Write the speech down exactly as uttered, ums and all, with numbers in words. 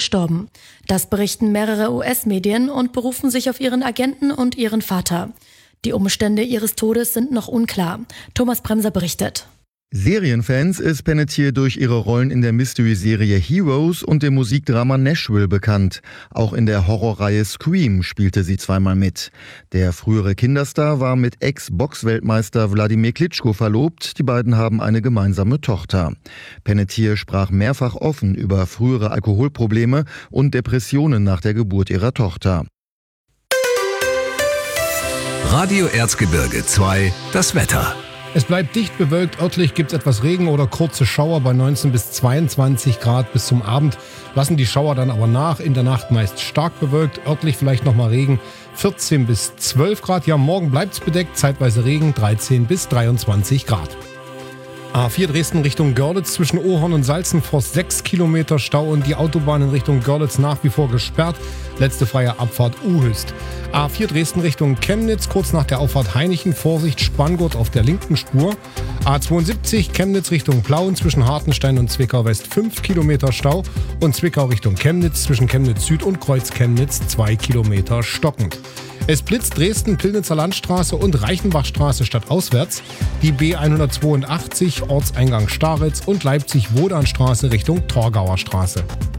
gestorben. Das berichten mehrere U S-Medien und berufen sich auf ihren Agenten und ihren Vater. Die Umstände ihres Todes sind noch unklar. Thomas Bremser berichtet. Serienfans ist Panettiere durch ihre Rollen in der Mystery-Serie Heroes und dem Musikdrama Nashville bekannt. Auch in der Horrorreihe Scream spielte sie zweimal mit. Der frühere Kinderstar war mit Ex-Box-Weltmeister Wladimir Klitschko verlobt. Die beiden haben eine gemeinsame Tochter. Panettiere sprach mehrfach offen über frühere Alkoholprobleme und Depressionen nach der Geburt ihrer Tochter. Radio Erzgebirge zwei, das Wetter. Es bleibt dicht bewölkt, örtlich gibt es etwas Regen oder kurze Schauer bei neunzehn bis zweiundzwanzig Grad bis zum Abend. Lassen die Schauer dann aber nach, in der Nacht meist stark bewölkt, örtlich vielleicht nochmal Regen, vierzehn bis zwölf Grad. Ja, morgen bleibt es bedeckt, zeitweise Regen, dreizehn bis dreiundzwanzig Grad. A vier Dresden Richtung Görlitz zwischen Ohorn und Salzenforst sechs Kilometer Stau und die Autobahn in Richtung Görlitz nach wie vor gesperrt. Letzte freie Abfahrt Uhüst. A vier Dresden Richtung Chemnitz kurz nach der Auffahrt Hainichen. Vorsicht Spanngurt auf der linken Spur. A zweiundsiebzig Chemnitz Richtung Plauen zwischen Hartenstein und Zwickau West fünf Kilometer Stau. Und Zwickau Richtung Chemnitz zwischen Chemnitz Süd und Kreuz Chemnitz zwei Kilometer stockend. Es blitzt Dresden, Pillnitzer Landstraße und Reichenbachstraße stadtauswärts, die B hundertzweiundachtzig, Ortseingang Staritz und Leipzig-Wodanstraße Richtung Torgauer Straße.